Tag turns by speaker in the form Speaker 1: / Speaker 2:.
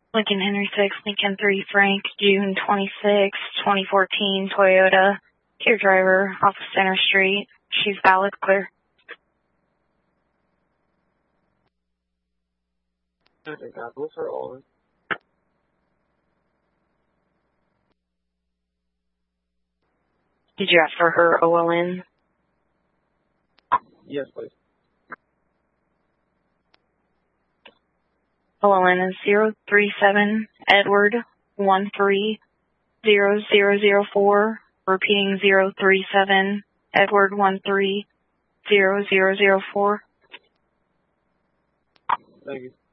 Speaker 1: Lincoln Henry 6, Lincoln 3, Frank, June 26, 2014, Toyota. Here, driver, off of Center Street. She's valid, clear.
Speaker 2: Okay, God, what's her on?
Speaker 1: Did you ask for her OLN?
Speaker 2: Yes, please.
Speaker 1: OLN is 037 Edward 130004. Repeating 037 Edward 130004.
Speaker 2: Thank you.